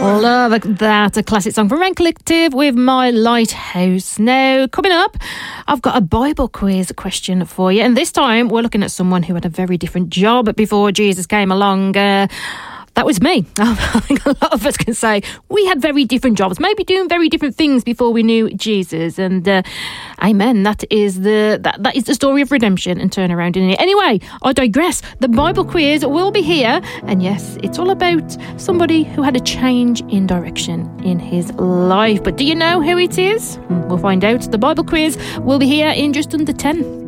Love that. A classic song from Rent Collective with My Lighthouse. Now, coming up, I've got a Bible quiz question for you. And this time, we're looking at someone who had a very different job before Jesus came along. That was me. I think a lot of us can say we had very different jobs, maybe doing very different things before we knew Jesus. And amen. That is the story of redemption and turnaround in it. Anyway, I digress. The Bible quiz will be here. And yes, it's all about somebody who had a change in direction in his life. But do you know who it is? We'll find out. The Bible quiz will be here in just under 10.